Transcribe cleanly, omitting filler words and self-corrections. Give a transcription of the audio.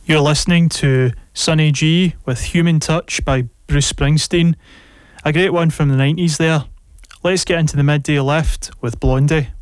You're listening to Sonny G with Human Touch by Bruce Springsteen. A great one from the 90s there. Let's get into the midday lift with Blondie.